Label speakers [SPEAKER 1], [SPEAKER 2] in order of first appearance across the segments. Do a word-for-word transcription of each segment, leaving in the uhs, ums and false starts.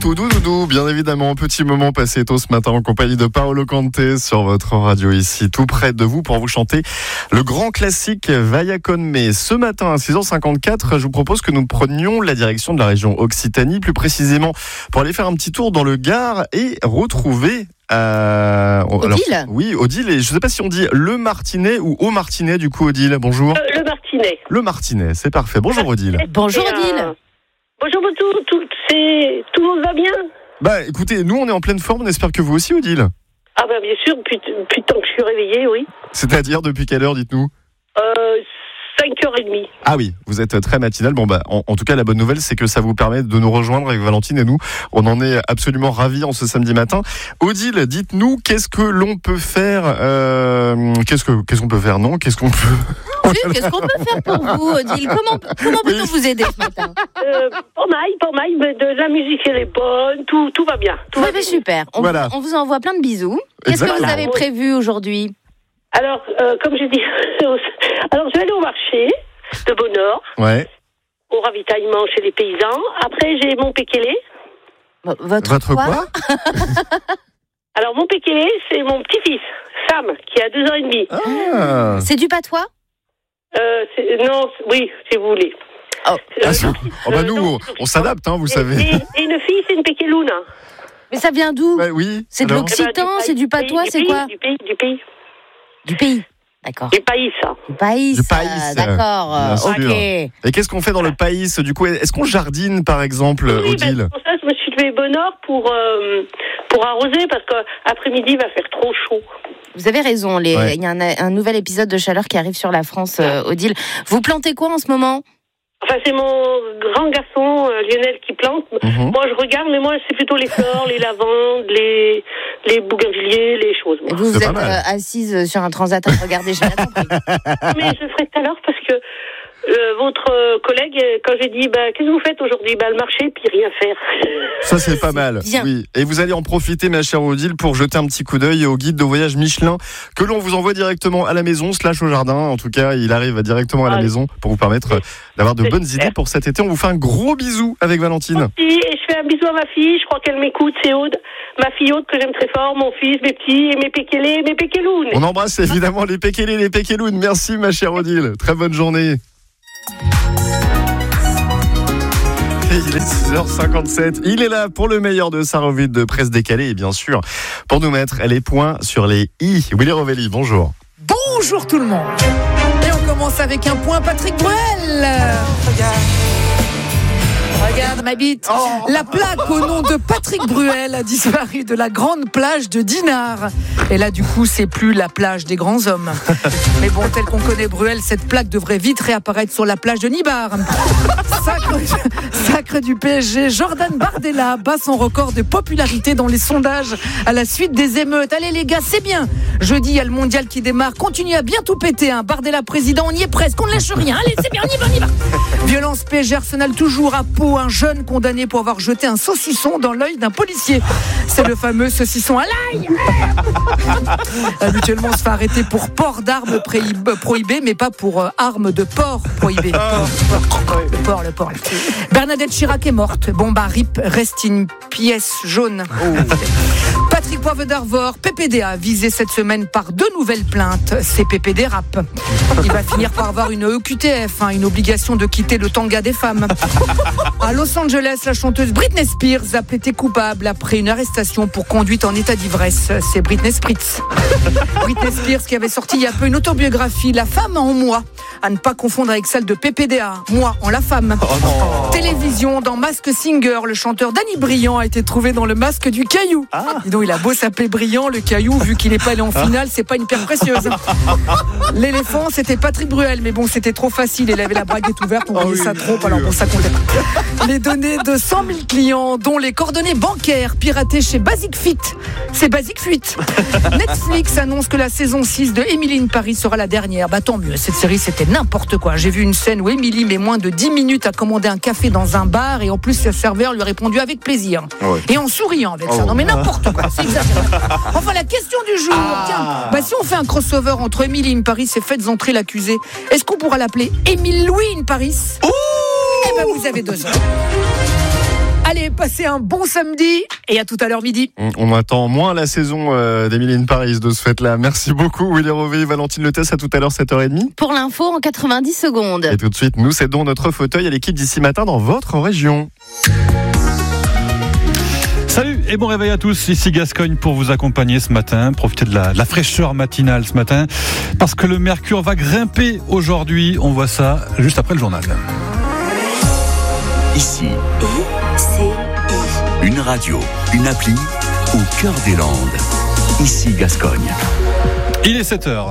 [SPEAKER 1] Doudou Doudou, bien évidemment, petit moment passé tôt ce matin en compagnie de Paolo Conte sur votre radio ici, tout près de vous pour vous chanter le grand classique Vaya con me. Ce matin à six heures cinquante-quatre, je vous propose que nous prenions la direction de la région Occitanie, plus précisément pour aller faire un petit tour dans le Gard et retrouver Euh,
[SPEAKER 2] Odile
[SPEAKER 1] alors, oui, Odile, et je ne sais pas si on dit le Martinet ou au Martinet, du coup, Odile, bonjour.
[SPEAKER 3] Euh, le Martinet.
[SPEAKER 1] Le Martinet, c'est parfait. Bonjour, Odile.
[SPEAKER 2] Bonjour,
[SPEAKER 3] Et,
[SPEAKER 2] Odile.
[SPEAKER 3] euh, bonjour, tout, tout, c'est, tout le monde va bien?
[SPEAKER 1] Bah, écoutez, nous, on est en pleine forme, on espère que vous aussi, Odile.
[SPEAKER 3] Ah ben, bien sûr, depuis, depuis le temps que je suis réveillée, oui.
[SPEAKER 1] C'est-à-dire, depuis quelle heure, dites-nous?
[SPEAKER 3] Euh, cinq heures trente.
[SPEAKER 1] Ah oui, vous êtes très matinal. Bon, bah, en, en tout cas, la bonne nouvelle, c'est que ça vous permet de nous rejoindre avec Valentine et nous. On en est absolument ravis en ce samedi matin. Odile, dites-nous, qu'est-ce que l'on peut faire euh, Qu'est-ce que qu'est-ce qu'on peut faire Non, qu'est-ce qu'on peut
[SPEAKER 2] Oui, qu'est-ce qu'on peut faire pour vous, Odile? Comment, comment peut-on
[SPEAKER 1] Oui.
[SPEAKER 2] vous aider ce matin?
[SPEAKER 3] Euh, pas mal, pas mal, mais de la musique, elle est bonne, tout, tout va bien. Tout
[SPEAKER 2] Ah
[SPEAKER 3] va
[SPEAKER 2] ben,
[SPEAKER 3] bien.
[SPEAKER 2] super. On,
[SPEAKER 1] Voilà.
[SPEAKER 2] on vous envoie plein de bisous. Qu'est-ce que vous
[SPEAKER 1] Exactement.
[SPEAKER 2] avez prévu aujourd'hui?
[SPEAKER 3] Alors, euh, comme j'ai dit, alors je vais aller au marché de Bonheur,
[SPEAKER 1] Ouais.
[SPEAKER 3] au ravitaillement chez les paysans. Après, j'ai mon pékélé.
[SPEAKER 2] Votre,
[SPEAKER 1] Votre quoi,
[SPEAKER 3] Alors, mon pékélé, c'est mon petit-fils, Sam, qui a deux ans et demi.
[SPEAKER 1] Ah,
[SPEAKER 2] C'est du patois?
[SPEAKER 3] Euh, c'est, non, c'est- oui, si vous voulez.
[SPEAKER 2] Oh.
[SPEAKER 3] Euh,
[SPEAKER 1] Ah, c'est-
[SPEAKER 3] non,
[SPEAKER 1] oh, bah,
[SPEAKER 3] euh,
[SPEAKER 1] nous,
[SPEAKER 3] non,
[SPEAKER 1] on, on s'adapte, hein, vous
[SPEAKER 3] et,
[SPEAKER 1] savez.
[SPEAKER 3] Et, et une fille, c'est une pékéloune.
[SPEAKER 2] Mais ça vient d'où?
[SPEAKER 1] Ouais, oui.
[SPEAKER 2] C'est de
[SPEAKER 1] alors
[SPEAKER 2] l'Occitan,
[SPEAKER 3] Eh ben,
[SPEAKER 2] c'est du patois,
[SPEAKER 3] pays,
[SPEAKER 2] c'est
[SPEAKER 3] du
[SPEAKER 2] quoi?
[SPEAKER 3] pays, Du pays, du pays.
[SPEAKER 2] Du pays. D'accord.
[SPEAKER 3] Du pays, ça.
[SPEAKER 2] Du pays.
[SPEAKER 1] Du pays,
[SPEAKER 2] euh, D'accord.
[SPEAKER 1] bien
[SPEAKER 2] euh,
[SPEAKER 1] sûr.
[SPEAKER 2] ok.
[SPEAKER 1] Et qu'est-ce qu'on fait dans le pays, du coup? Est-ce qu'on jardine, par exemple,
[SPEAKER 3] Oui, ben,
[SPEAKER 1] Odile?
[SPEAKER 3] pour ça, je me suis levée bonne heure pour, euh, pour arroser, parce qu'après-midi, il va faire trop chaud.
[SPEAKER 2] Vous avez raison. Les...
[SPEAKER 1] Ouais.
[SPEAKER 2] Il y a un, un nouvel épisode de chaleur qui arrive sur la France, euh, Odile. Vous plantez quoi en ce moment?
[SPEAKER 3] Enfin, c'est mon grand garçon, euh, Lionel, qui plante.
[SPEAKER 1] Mhm.
[SPEAKER 3] Moi, je regarde, mais moi, c'est plutôt les fleurs, les lavandes, les, les bougainvilliers, les choses.
[SPEAKER 2] Et
[SPEAKER 3] moi.
[SPEAKER 2] vous, vous
[SPEAKER 1] C'est
[SPEAKER 2] êtes
[SPEAKER 1] pas mal.
[SPEAKER 2] euh, assise sur un transat à regarder, j'ai bien compris.
[SPEAKER 3] Mais je le ferai tout à l'heure, parce que euh, votre euh, collègue, euh, quand j'ai dit, bah, qu'est-ce que vous faites aujourd'hui? Bah, le marché, puis rien faire.
[SPEAKER 1] Ça, c'est pas mal.
[SPEAKER 2] bien.
[SPEAKER 1] Oui. Et vous allez en profiter, ma chère Odile, pour jeter un petit coup d'œil au guide de voyage Michelin que l'on vous envoie directement à la maison, slash au jardin. En tout cas, il arrive directement à la
[SPEAKER 3] Ah,
[SPEAKER 1] maison pour vous permettre euh, d'avoir de
[SPEAKER 3] c'est
[SPEAKER 1] bonnes
[SPEAKER 3] super.
[SPEAKER 1] idées pour cet été. On vous fait un gros bisou avec Valentine.
[SPEAKER 3] Et je fais un bisou à ma fille, je crois qu'elle m'écoute, c'est Aude. Ma fille Aude, que j'aime très fort, mon fils, mes petits, et mes pékélés, mes pékélounes.
[SPEAKER 1] On embrasse évidemment les pékélés, les pékélounes. Merci, ma chère Odile. Très bonne journée. Et il est six heures cinquante-sept. Il est là pour le meilleur de sa revue de presse décalée et bien sûr pour nous mettre les points sur les i. Willy Rovelli, bonjour.
[SPEAKER 4] Bonjour tout le monde. Et on commence avec un point Patrick Bruel. Regarde. Regarde ma bite. La plaque au nom de Patrick Bruel a disparu de la grande plage de Dinard. Et là, du coup, c'est plus la plage des grands hommes. Mais bon, tel qu'on connaît Bruel, cette plaque devrait vite réapparaître sur la plage de Nibar. Sacre, sacre du P S G, Jordan Bardella bat son record de popularité dans les sondages à la suite des émeutes. Allez les gars, c'est bien. Jeudi, il y a le mondial qui démarre. Continue à bien tout péter. Hein. Bardella président, on y est presque. On ne lâche rien. Allez, c'est bien, on y va, on y va. Violence P S G Arsenal toujours à Pau. Un jeune condamné pour avoir jeté un saucisson dans l'œil d'un policier. C'est le fameux saucisson à l'ail. Habituellement, on se fait arrêter pour port d'armes prohibées, mais pas pour euh, armes de porc prohibées. Le porc, le porc. Bernadette Chirac est morte. Bon bah, rip, reste une pièce jaune. Patrick Poivre d'Arvor, P P D A, visé cette semaine par deux nouvelles plaintes. C'est P P D Rap. Il va finir par avoir une E Q T F, hein, une obligation de quitter le tanga des femmes. À Los Angeles, la chanteuse Britney Spears a plaidé coupable après une arrestation pour conduite en état d'ivresse. C'est Britney Spritz. Britney Spears qui avait sorti il y a peu une autobiographie, La femme en moi, à ne pas confondre avec celle de P P D A, moi en la femme.
[SPEAKER 1] Oh
[SPEAKER 4] Télévision, dans Mask Singer, le chanteur Danny Briand a été trouvé dans le masque du caillou.
[SPEAKER 1] Ah.
[SPEAKER 4] Dis donc, il a beau s'appeler Briand, le caillou, vu qu'il n'est pas allé en finale, c'est pas une pierre précieuse. L'éléphant, c'était Patrick Bruel, mais bon, c'était trop facile, il avait la braguette ouverte, on
[SPEAKER 1] Ah
[SPEAKER 4] voyait
[SPEAKER 1] oui,
[SPEAKER 4] sa
[SPEAKER 1] bien
[SPEAKER 4] trompe,
[SPEAKER 1] sûr.
[SPEAKER 4] alors bon, ça comptait pas. Les données de cent mille clients, dont les coordonnées bancaires piratées chez Basic Fit. C'est Basic Fuite. Netflix annonce que la saison six de Emily in Paris sera la dernière. Bah tant mieux, cette série c'était n'importe quoi. J'ai vu une scène où Emily met moins de dix minutes à commander un café dans un bar et en plus sa serveur lui a répondu avec plaisir.
[SPEAKER 1] Ouais.
[SPEAKER 4] Et en souriant avec ça.
[SPEAKER 1] Oh.
[SPEAKER 4] Non mais n'importe quoi, c'est exagéré. Enfin la question du jour,
[SPEAKER 1] Ah.
[SPEAKER 4] tiens, bah si on fait un crossover entre Emily in Paris et Faites entrer l'accusé, est-ce qu'on pourra l'appeler Émile Louis in Paris? Eh ben vous avez deux heures. Allez, passez un bon samedi et à tout à l'heure midi.
[SPEAKER 1] On attend moins la saison euh, d'Emily in Paris de ce fait-là. Merci beaucoup Willy Rové, Valentine Letès, à tout à l'heure sept heures trente.
[SPEAKER 2] Pour l'info en quatre-vingt-dix secondes.
[SPEAKER 1] Et tout de suite, nous cédons notre fauteuil à l'équipe d'ici matin dans votre région.
[SPEAKER 5] Salut et bon réveil à tous, ici Gascogne pour vous accompagner ce matin, profitez de la, de la fraîcheur matinale ce matin, parce que le mercure va grimper aujourd'hui, on voit ça juste après le journal.
[SPEAKER 6] Ici, I C I. Une radio, une appli au cœur des Landes. Ici Gascogne.
[SPEAKER 5] Il est sept heures.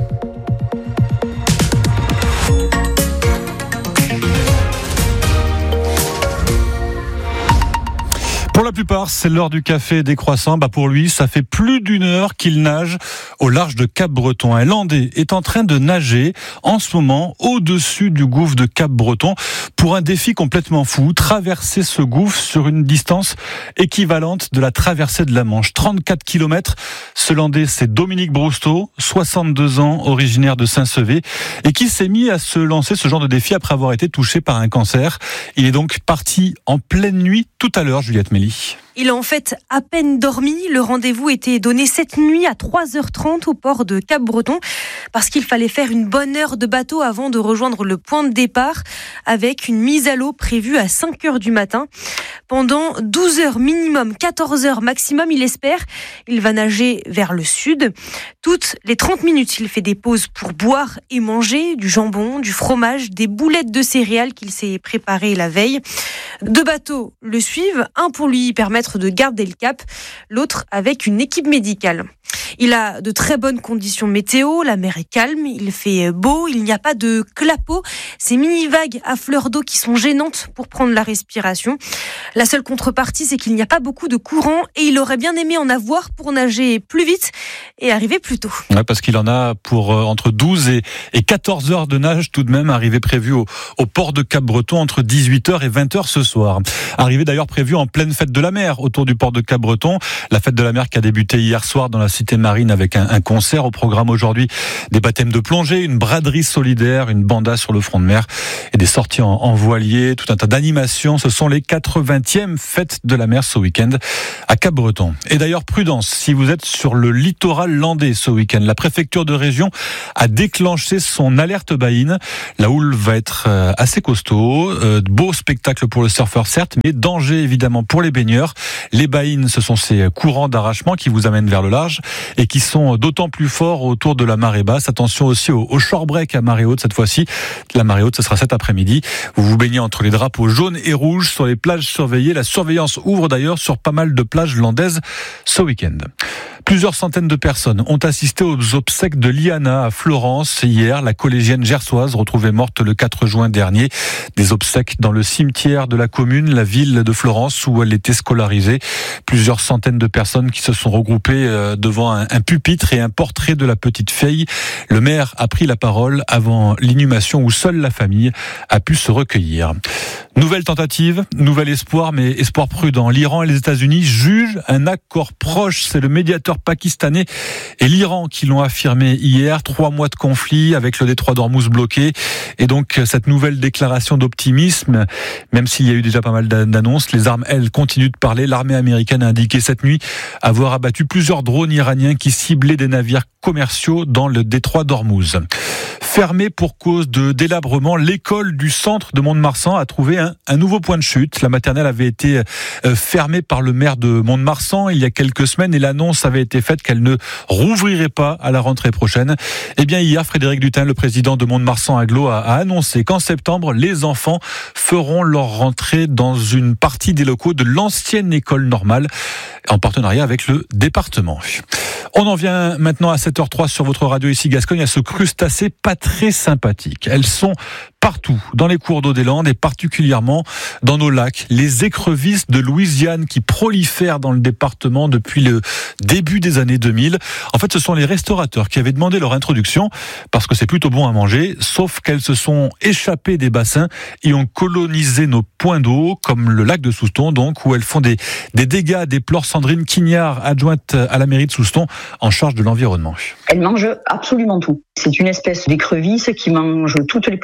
[SPEAKER 5] Pour la plupart, c'est l'heure du café et des croissants. Bah pour lui, ça fait plus d'une heure qu'il nage au large de Cap-Breton. Un Landais est en train de nager en ce moment au-dessus du gouffre de Cap-Breton pour un défi complètement fou, traverser ce gouffre sur une distance équivalente de la traversée de la Manche. trente-quatre kilomètres. Ce Landais, c'est Dominique Brousteau, soixante-deux ans, originaire de Saint-Sevé, et qui s'est mis à se lancer ce genre de défi après avoir été touché par un cancer. Il est donc parti en pleine nuit tout à l'heure, Juliette Mélie.
[SPEAKER 7] Il a en fait à peine dormi. Le rendez-vous était donné cette nuit à trois heures trente au port de Cap-Breton parce qu'il fallait faire une bonne heure de bateau avant de rejoindre le point de départ avec une mise à l'eau prévue à cinq heures du matin. Pendant douze heures minimum, quatorze heures maximum, il espère. Il va nager vers le sud. Toutes les trente minutes, il fait des pauses pour boire et manger du jambon, du fromage, des boulettes de céréales qu'il s'est préparées la veille. Deux bateaux le suivent, un pour lui permettre de garder le cap, l'autre avec une équipe médicale. Il a de très bonnes conditions météo, la mer est calme, il fait beau, il n'y a pas de clapots, ces mini-vagues à fleur d'eau qui sont gênantes pour prendre la respiration. La seule contrepartie, c'est qu'il n'y a pas beaucoup de courant et il aurait bien aimé en avoir pour nager plus vite et arriver plus tôt.
[SPEAKER 5] Ouais, parce qu'il en a pour euh, entre douze et, et quatorze heures de nage tout de même, arrivé prévu au, au port de Cap-Breton entre dix-huit heures et vingt heures ce soir. Arrivé d'ailleurs prévu en pleine fête de la mer autour du port de Cap-Breton. La fête de la mer qui a débuté hier soir dans la cité marine avec un, un concert. Au programme aujourd'hui, des baptêmes de plongée, une braderie solidaire, une banda sur le front de mer et des sorties en, en voilier, tout un tas d'animations. Ce sont les quatre-vingtièmes fêtes de la mer ce week-end à Cap-Breton. Et d'ailleurs, prudence, si vous êtes sur le littoral landais ce week-end, la préfecture de région a déclenché son alerte baïne. La houle va être assez costaud. Euh, beau spectacle pour le surfeur certes, mais danger évidemment pour les baigneurs. Les baïnes, ce sont ces courants d'arrachement qui vous amènent vers le large et qui sont d'autant plus forts autour de la marée basse. Attention aussi au, au shore break à marée haute cette fois-ci. La marée haute, ce sera cet après-midi. Vous vous baignez entre les drapeaux jaunes et rouges sur les plages surveillées. La surveillance ouvre d'ailleurs sur pas mal de plages landaises ce week-end. Plusieurs centaines de personnes ont assisté aux obsèques de Liana à Florence hier. La collégienne gersoise retrouvée morte le quatre juin dernier. Des obsèques dans le cimetière de la commune, la ville de Florence où elle était scolarisée. Plusieurs centaines de personnes qui se sont regroupées devant un, un pupitre et un portrait de la petite fille. Le maire a pris la parole avant l'inhumation où seule la famille a pu se recueillir. Nouvelle tentative, nouvel espoir, mais espoir prudent. L'Iran et les États-Unis jugent un accord proche. C'est le médiateur pakistanais et l'Iran qui l'ont affirmé hier. Trois mois de conflit avec le détroit d'Ormuz bloqué. Et donc, cette nouvelle déclaration d'optimisme, même s'il y a eu déjà pas mal d'annonces, les armes, elles, continuent de parler. L'armée américaine a indiqué cette nuit avoir abattu plusieurs drones iraniens qui ciblaient des navires commerciaux dans le détroit d'Ormuz. Fermée pour cause de délabrement, l'école du centre de Mont-de-Marsan a trouvé un, un nouveau point de chute. La maternelle avait été euh, fermée par le maire de Mont-de-Marsan il y a quelques semaines et l'annonce avait été faite qu'elle ne rouvrirait pas à la rentrée prochaine. Eh bien hier, Frédéric Dutin, le président de Mont-de-Marsan Agglo, a, a annoncé qu'en septembre, les enfants feront leur rentrée dans une partie des locaux de l'ancienne école normale en partenariat avec le département. On en vient maintenant à sept heures zéro trois sur votre radio ici Gascogne à ce crustacé pas très sympathique. Elles sont partout dans les cours d'eau des Landes et particulièrement dans nos lacs. Les écrevisses de Louisiane qui prolifèrent dans le département depuis le début des années deux mille. En fait, ce sont les restaurateurs qui avaient demandé leur introduction parce que c'est plutôt bon à manger, sauf qu'elles se sont échappées des bassins et ont colonisé nos points d'eau, comme le lac de Souston, donc, où elles font des, des dégâts, déplore Sandrine Quignard, adjointe à la mairie de Souston, en charge de l'environnement.
[SPEAKER 8] Elle mange absolument tout. C'est une espèce d'écrevisse qui mange toutes les plantes aquatiques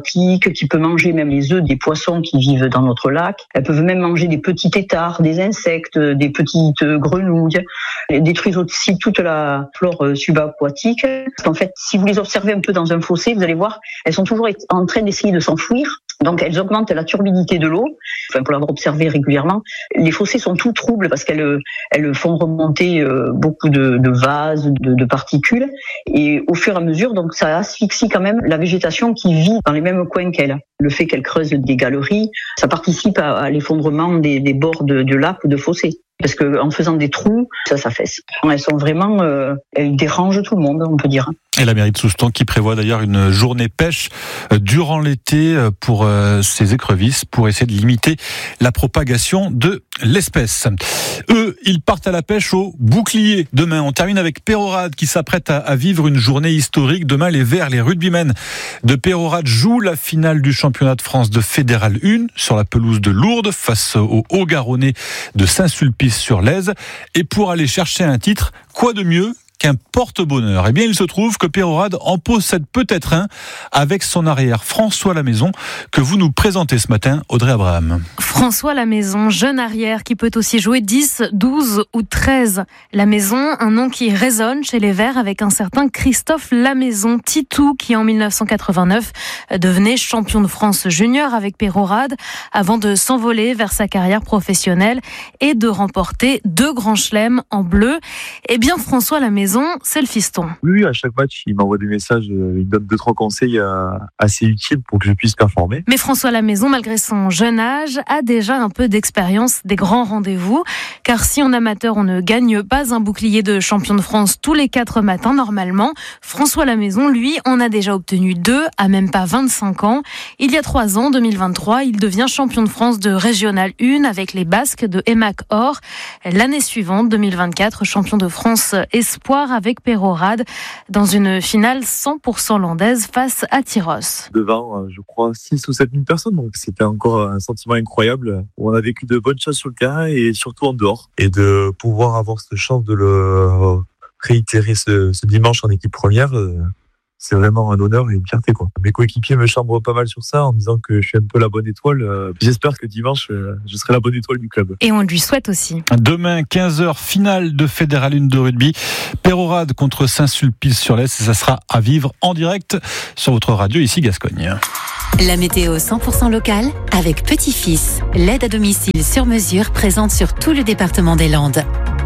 [SPEAKER 8] aquatiques, qui peut manger même les œufs des poissons qui vivent dans notre lac. Elles peuvent même manger des petits têtards, des insectes, des petites grenouilles. Elles détruisent aussi toute la flore subaquatique. Parce qu'en fait, si vous les observez un peu dans un fossé, vous allez voir, elles sont toujours en train d'essayer de s'enfouir. Donc, elles augmentent la turbidité de l'eau. Enfin, pour l'avoir observé régulièrement, les fossés sont tout troubles parce qu'elles elles font remonter beaucoup de, de vases, de, de particules. Et au fur et à mesure, donc, ça asphyxie quand même la végétation qui vit dans les mêmes coins qu'elles. Le fait qu'elles creusent des galeries, ça participe à, à l'effondrement des, des bords de, de lacs ou de fossés. Parce que en faisant des trous, ça s'affaisse. Elles sont vraiment, euh, elles dérangent tout le monde, on peut dire.
[SPEAKER 5] Et la mairie de Soustons qui prévoit d'ailleurs une journée pêche durant l'été pour ces écrevisses pour essayer de limiter la propagation de l'espèce. Eux, ils partent à la pêche au bouclier demain. On termine avec Pérorade qui s'apprête à, à vivre une journée historique. Demain, les Verts, les rugbymen de Pérorade jouent la finale du championnat de France de Fédéral un sur la pelouse de Lourdes face aux Haut-Garonnais de Saint-Sulpice-sur-Lèze. Et pour aller chercher un titre, quoi de mieux qu'un porte-bonheur? Eh bien, il se trouve que Pérorade en possède peut-être un avec son arrière François Lamaison que vous nous présentez ce matin, Audrey Abraham.
[SPEAKER 9] François Lamaison, jeune arrière qui peut aussi jouer dix, douze ou treize. Lamaison, un nom qui résonne chez les Verts avec un certain Christophe Lamaison Titou qui en dix-neuf cent quatre-vingt-neuf devenait champion de France junior avec Pérorade avant de s'envoler vers sa carrière professionnelle et de remporter deux grands chelems en bleu. Eh bien, François Lamaison, c'est le fiston.
[SPEAKER 10] Oui, à chaque match, il m'envoie des messages, il me donne deux, trois conseils assez utiles pour que je puisse performer.
[SPEAKER 9] Mais François Lamaison, malgré son jeune âge, a déjà un peu d'expérience des grands rendez-vous. Car si en amateur, on ne gagne pas un bouclier de champion de France tous les quatre matins, normalement, François Lamaison, lui, en a déjà obtenu deux à même pas vingt-cinq ans. Il y a trois ans, deux mille vingt-trois, il devient champion de France de Régional un avec les Basques de Emac-Or. L'année suivante, deux mille vingt-quatre, champion de France Espoir avec Pérorade dans une finale cent pour cent landaise face à Tyros.
[SPEAKER 10] Devant, je crois, six ou sept mille personnes, donc c'était encore un sentiment incroyable. On a vécu de bonnes choses sur le terrain et surtout en dehors. Et de pouvoir avoir cette chance de le réitérer ce, ce dimanche en équipe première, c'est vraiment un honneur et une fierté, quoi. Mes coéquipiers me chambrent pas mal sur ça en disant que je suis un peu la bonne étoile. J'espère que dimanche, je serai la bonne étoile du club.
[SPEAKER 9] Et on lui souhaite aussi.
[SPEAKER 5] Demain, quinze heures, finale de Fédéral un de rugby. Pérorade contre Saint-Sulpice-sur-Lèze. Et ça sera à vivre en direct sur votre radio ici Gascogne.
[SPEAKER 11] La météo cent pour cent locale avec Petit-Fils. L'aide à domicile sur mesure présente sur tout le département des Landes.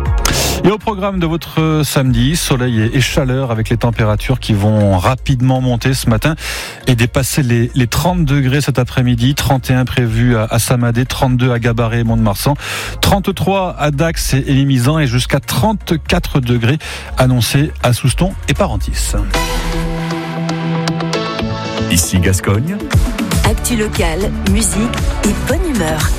[SPEAKER 5] Et au programme de votre samedi, soleil et chaleur avec les températures qui vont rapidement monter ce matin et dépasser les, les trente degrés cet après-midi. trente et un prévus à, à Samadé, trente-deux à Gabarret et Mont-de-Marsan, trente-trois à Dax et Limizan et jusqu'à trente-quatre degrés annoncés à Soustons et Parentis.
[SPEAKER 6] Ici Gascogne.
[SPEAKER 11] Actu locale, musique et bonne humeur.